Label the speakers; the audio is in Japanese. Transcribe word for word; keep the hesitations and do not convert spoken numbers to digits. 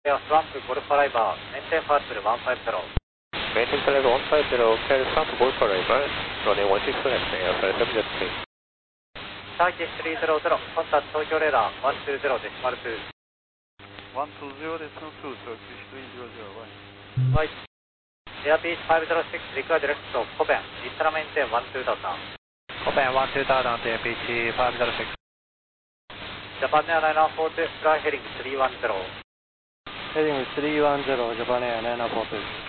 Speaker 1: スワンプゴルフアライバー、メンテンパーツルいちごゼロ。
Speaker 2: Maintain flight level one five zero, carry Swamp Golf Arrival, running one six two next, airfare seven jet three.
Speaker 1: ターキースリーゼロゼロ、コンタクト東京レーダー、ワンツーゼロデシマルツー。
Speaker 3: ワンツーゼロデシマルツー、東京スリーゼロゼロ、
Speaker 1: はい。エアピースファイブゼロシックス、リクアディレクト、コペン、リスタラメンテンワンツーダウタウン。
Speaker 4: コペンワンツーダウタウンと エアピーシーファイブゼロシックス。
Speaker 1: ジャパンエアナイナーフォーツー、フライヘリングスリーワンゼロ。
Speaker 4: ヘリングスリーワンゼロ、ジャパンエアナイナーフォーツー。